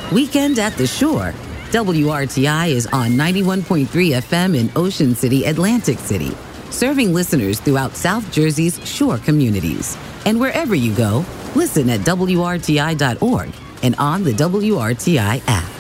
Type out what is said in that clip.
Weekend at the Shore. WRTI is on 91.3 FM in Ocean City, Atlantic City, serving listeners throughout South Jersey's shore communities. And wherever you go, listen at WRTI.org and on the WRTI app.